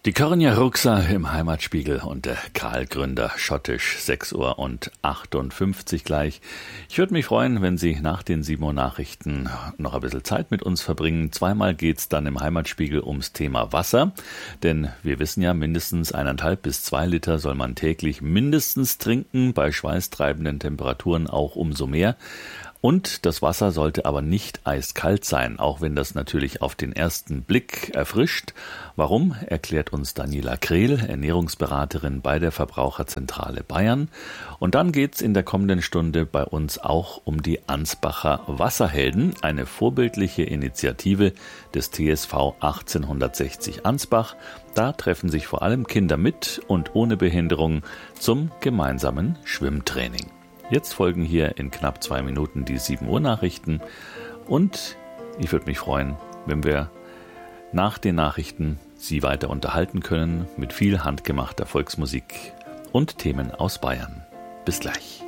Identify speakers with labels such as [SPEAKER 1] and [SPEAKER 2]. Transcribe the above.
[SPEAKER 1] Die Körnja Ruxa im Heimatspiegel und der Karl-Gründer schottisch, 6:58 gleich. Ich würde mich freuen, wenn Sie nach den 7 Uhr Nachrichten noch ein bisschen Zeit mit uns verbringen. Zweimal geht's dann im Heimatspiegel ums Thema Wasser, denn wir wissen ja, mindestens 1,5 bis 2 Liter soll man täglich mindestens trinken, bei schweißtreibenden Temperaturen auch umso mehr. Und das Wasser sollte aber nicht eiskalt sein, auch wenn das natürlich auf den ersten Blick erfrischt. Warum, erklärt uns Daniela Krehl, Ernährungsberaterin bei der Verbraucherzentrale Bayern. Und dann geht's in der kommenden Stunde bei uns auch um die Ansbacher Wasserhelden, eine vorbildliche Initiative des TSV 1860 Ansbach. Da treffen sich vor allem Kinder mit und ohne Behinderung zum gemeinsamen Schwimmtraining. Jetzt folgen hier in knapp 2 Minuten die 7 Uhr Nachrichten und ich würde mich freuen, wenn wir nach den Nachrichten Sie weiter unterhalten können mit viel handgemachter Volksmusik und Themen aus Bayern. Bis gleich.